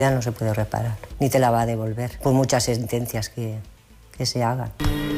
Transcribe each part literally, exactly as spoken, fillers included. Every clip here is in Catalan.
Ya no se puede reparar, ni te la va a devolver, por muchas sentencias que, que se hagan.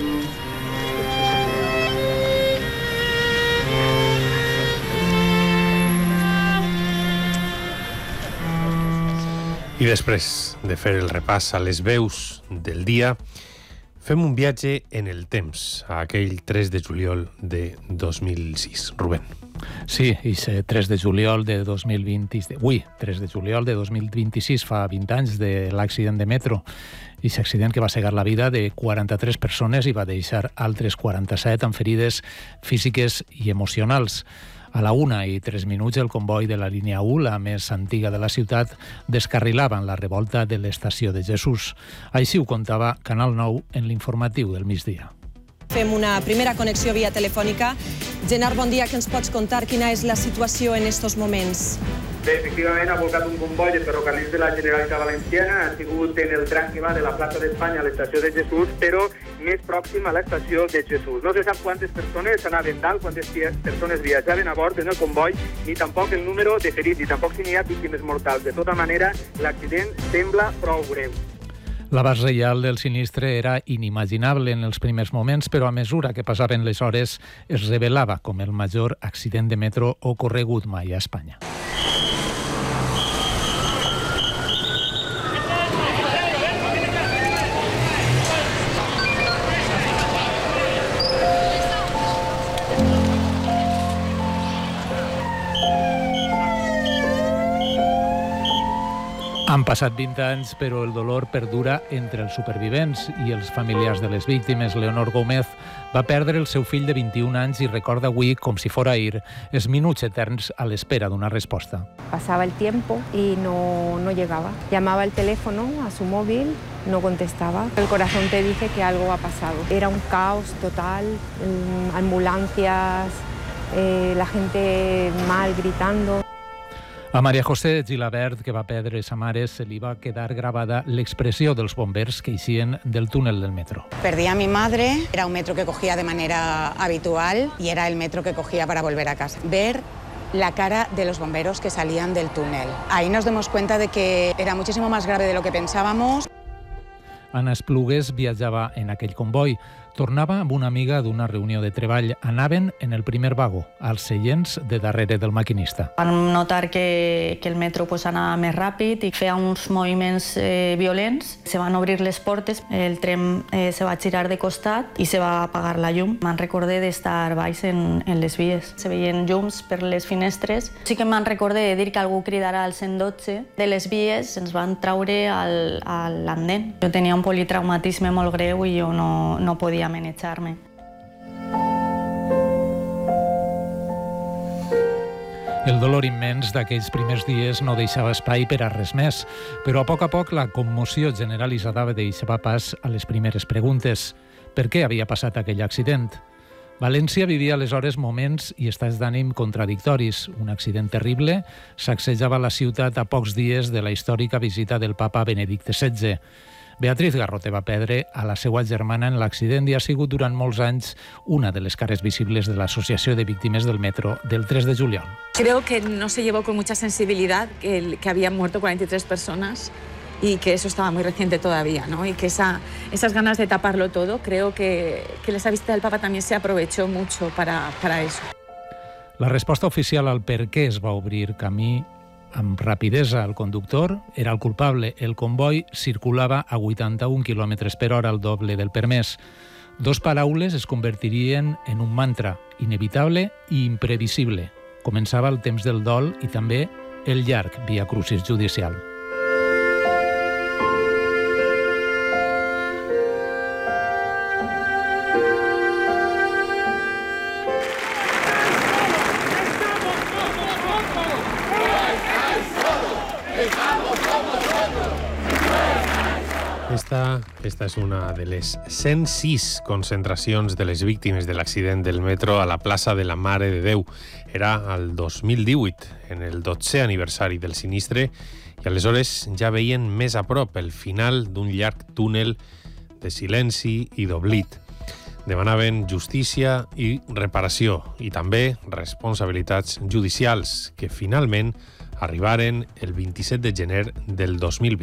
I després de fer el repàs a les veus del dia, fem un viatge en el temps, a aquell tres de juliol de dos mil sis. Rubén. Sí, i tres de juliol de dos mil vint... Ui, tres de juliol de dos mil vint-i-sis, fa vint anys de l'accident de metro. I aquest accident que va cegar la vida de quaranta-tres persones i va deixar altres quaranta-set amb ferides físiques i emocionals. A la una i tres minuts, el comboi de la línia u, la més antiga de la ciutat, descarrilava en la revolta de l'estació de Jesús. Així ho contava Canal nou en l'informatiu del migdia. Fem una primera connexió via telefònica. Genard, bon dia, que ens pots contar quina és la situació en estos moments? Bé, efectivament, ha volcat un comboi de ferrocarrils de la Generalitat Valenciana, ha sigut en el tram que va de la plaça d'Espanya a l'estació de Jesús, però més pròxim a l'estació de Jesús. No se sap quantes persones anaven dalt, quantes persones viatjaven a bord en el comboi, ni tampoc el número de ferits, ni tampoc si n'hi ha víctimes mortals. De tota manera, l'accident sembla prou greu. L'abast real del sinistre era inimaginable en els primers moments, però a mesura que passaven les hores es revelava com el major accident de metro ocorregut mai a Espanya. Han passat vint anys, però el dolor perdura entre els supervivents i els familiars de les víctimes. Leonor Gómez va perdre el seu fill de vint-i-un anys i recorda avui, com si fora ahir, els minuts eterns a l'espera d'una resposta. Pasaba el tiempo y no, no llegaba. Llamaba el teléfono a su móvil, no contestaba. El corazón te dice que algo ha pasado. Era un caos total, ambulancias, eh, la gente mal gritando. A María José Gilabert, que va perdre sa mare, se li va quedar gravada l'expressió dels bombers que eixien del túnel del metro. Perdí a mi madre, era un metro que cogía de manera habitual y era el metro que cogía para volver a casa. Ver la cara de los bomberos que salían del túnel. Ahí nos dimos cuenta de que era muchísimo más grave de lo que pensábamos. Anna Esplugues viatjava en aquell comboi. Tornava amb una amiga d'una reunió de treball. Anaven en el primer vagó, als seients de darrere del maquinista. Vam notar que, que el metro pues, anava més ràpid i feia uns moviments eh, violents. Se van obrir les portes, el tren eh, se va girar de costat i se va apagar la llum. Me'n recordé d'estar baix en, en les vies. Se veien llums per les finestres. Sí que me'n recordé de dir que algú cridara al cent dotze. De les vies ens van traure al, a l'andén. Jo tenia un politraumatisme molt greu i jo no, no podia manejar-me. El dolor immens d'aquells primers dies no deixava espai per a res més, però a poc a poc la commoció generalitzada deixava pas a les primeres preguntes. Per què havia passat aquell accident? València vivia aleshores moments i estats d'ànim contradictoris. Un accident terrible sacsejava la ciutat a pocs dies de la històrica visita del papa Benedicte setze. Beatriz Garrote va perdre a la seva germana en l'accident i ha sigut durant molts anys una de les cares visibles de l'Associació de Víctimes del Metro del tres de juliol. Creo que no se llevó con mucha sensibilidad que, que habían muerto cuarenta y tres personas y que eso estaba muy reciente todavía, ¿no? Y que esa, esas ganas de taparlo todo, creo que, que esa visita del Papa también se aprovechó mucho para, para eso. La resposta oficial al per què es va obrir camí amb rapidesa al conductor era el culpable. El comboi circulava a vuitanta-un quilòmetres per hora, el doble del permès. Dos paraules es convertirien en un mantra, inevitable i imprevisible. Començava el temps del dol i també el llarg via crucis judicial. Esta, esta és una de les cent sis concentracions de les víctimes de l'accident del metro a la plaça de la Mare de Déu. Era el dos mil divuit, en el dotzè aniversari del sinistre, i aleshores ja veien més a prop el final d'un llarg túnel de silenci i d'oblit. Demanaven justícia i reparació, i també responsabilitats judicials, que finalment arribaren el vint-i-set de gener del dos mil vint.